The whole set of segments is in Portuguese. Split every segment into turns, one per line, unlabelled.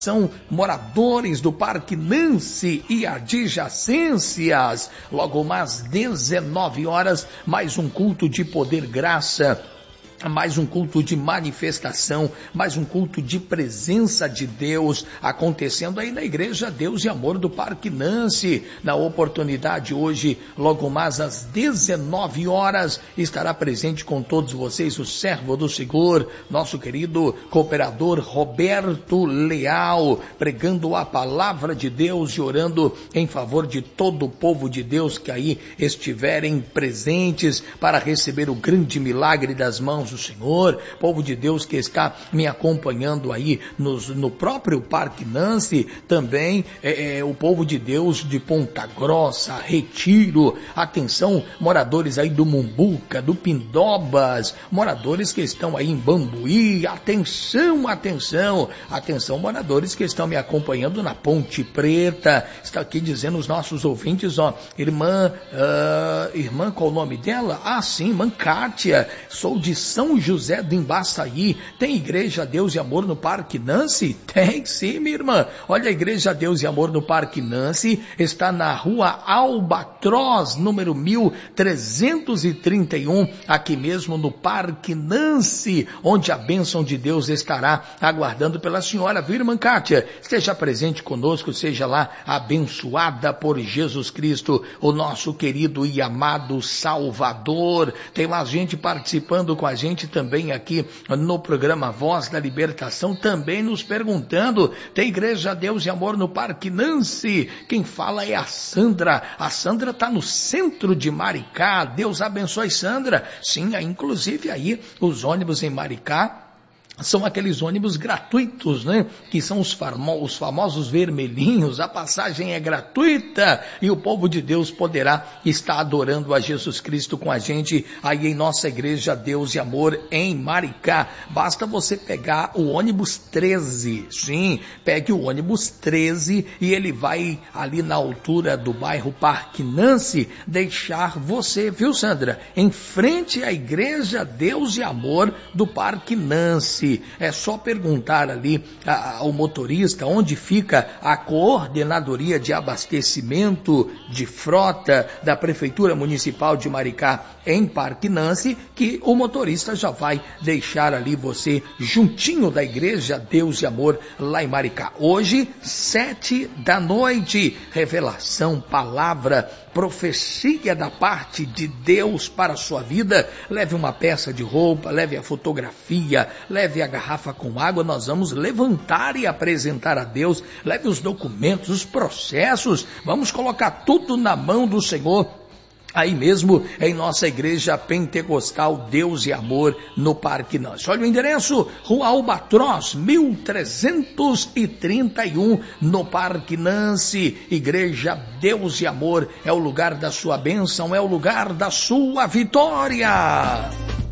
São moradores do Parque Nancy e adjacências. Logo mais 19 horas, mais um culto de poder, graça, mais um culto de manifestação, mais um culto de presença de Deus acontecendo aí na Igreja Deus e Amor do Parque Nancy. Na oportunidade hoje, logo mais às 19 horas, estará presente com todos vocês o servo do Senhor, nosso querido cooperador Roberto Leal, pregando a palavra de Deus e orando em favor de todo o povo de Deus que aí estiverem presentes para receber o grande milagre das mãos do Senhor. Povo de Deus que está me acompanhando aí no próprio Parque Nancy, também o povo de Deus de Ponta Grossa, Retiro, atenção, moradores aí do Mumbuca, do Pindobas, moradores que estão aí em Bambuí, atenção, moradores que estão me acompanhando na Ponte Preta. Está aqui dizendo os nossos ouvintes, irmã, qual o nome dela? Sim, irmã Kátia, sou de São José do Embaçaí. Tem Igreja Deus e Amor no Parque Nancy? Tem sim, minha irmã. Olha, a Igreja Deus e Amor no Parque Nancy está na rua Albatroz, número 1331, aqui mesmo no Parque Nancy, onde a bênção de Deus estará aguardando pela senhora, viu, irmã Kátia? Esteja presente conosco, seja lá abençoada por Jesus Cristo, o nosso querido e amado Salvador. Tem mais gente participando com a gente também aqui no programa Voz da Libertação, também nos perguntando. Tem Igreja Deus e Amor no Parque Nancy? Quem fala é a Sandra. A Sandra está no centro de Maricá. Deus abençoe, Sandra. Sim, inclusive aí os ônibus em Maricá são aqueles ônibus gratuitos, né? Que são os famosos vermelhinhos. A passagem é gratuita e o povo de Deus poderá estar adorando a Jesus Cristo com a gente aí em nossa Igreja Deus e Amor em Maricá. Basta você pegar o ônibus 13. Sim, pegue o ônibus 13 e ele vai ali na altura do bairro Parque Nancy deixar você, viu, Sandra? Em frente à Igreja Deus e Amor do Parque Nancy. É só perguntar ali ao motorista onde fica a coordenadoria de abastecimento de frota da Prefeitura Municipal de Maricá em Parque Nancy, que o motorista já vai deixar ali você juntinho da Igreja Deus e Amor lá em Maricá. Hoje, 19h, revelação, palavra, profecia da parte de Deus para a sua vida. Leve uma peça de roupa, leve a fotografia, leve a garrafa com água. Nós vamos levantar e apresentar a Deus. Leve os documentos, os processos, vamos colocar tudo na mão do Senhor. Aí mesmo em nossa Igreja Pentecostal Deus e Amor no Parque Nancy. Olha o endereço, Rua Albatroz, 1331 no Parque Nancy. Igreja Deus e Amor é o lugar da sua bênção, é o lugar da sua vitória.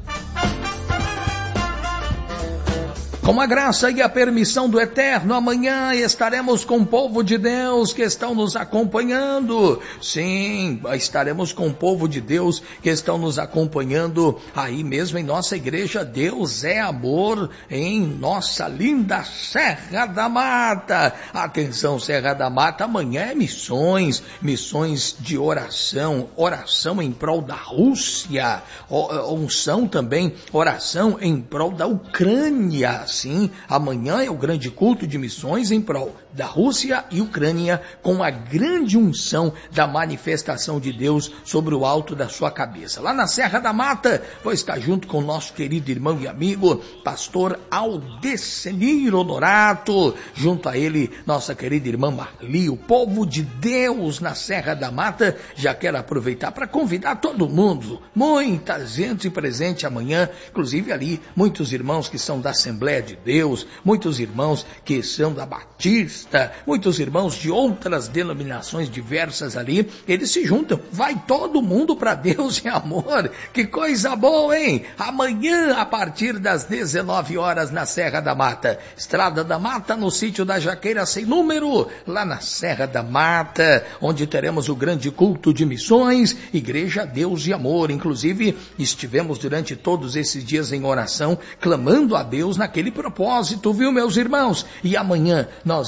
Com a graça e a permissão do Eterno, amanhã estaremos com o povo de Deus que estão nos acompanhando. Sim, estaremos com o povo de Deus que estão nos acompanhando aí mesmo em nossa Igreja Deus é Amor, em nossa linda Serra da Mata. Atenção, Serra da Mata, amanhã é missões de oração em prol da Rússia, unção também, oração em prol da Ucrânia. Sim, amanhã é o grande culto de missões em prol da Rússia e Ucrânia, com a grande unção da manifestação de Deus sobre o alto da sua cabeça. Lá na Serra da Mata, vou estar junto com o nosso querido irmão e amigo, pastor Aldecenir Honorato, junto a ele, nossa querida irmã Marli. O povo de Deus na Serra da Mata. Já quero aproveitar para convidar todo mundo, muita gente presente amanhã, inclusive ali, muitos irmãos que são da Assembleia de Deus, muitos irmãos que são da Batista, muitos irmãos de outras denominações diversas ali, eles se juntam, vai todo mundo para Deus e Amor. Que coisa boa, hein? Amanhã, a partir das 19 horas na Serra da Mata, Estrada da Mata, no sítio da Jaqueira sem número, lá na Serra da Mata, onde teremos o grande culto de missões, Igreja Deus e Amor. Inclusive, estivemos durante todos esses dias em oração, clamando a Deus naquele aquele propósito, viu, meus irmãos? E amanhã nós